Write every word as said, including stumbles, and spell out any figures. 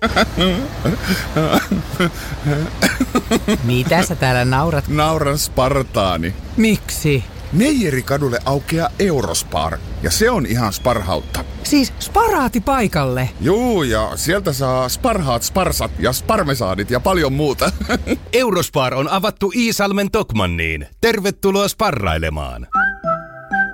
Mitä sä täällä naurat? Nauran Spartaani. Miksi? Meijerikadulle aukeaa Eurospar, ja se on ihan sparhautta. Siis sparaati paikalle. Juu, ja sieltä saa sparhaat sparsat ja sparmesaadit ja paljon muuta. Eurospar on avattu Iisalmen Tokmanniin. Tervetuloa sparrailemaan.